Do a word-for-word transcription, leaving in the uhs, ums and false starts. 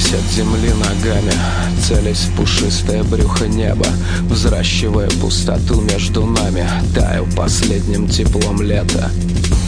Оторвавшись от земли ногами, целясь в пушистое брюхо неба, взращивая пустоту между нами, таю последним теплом лета.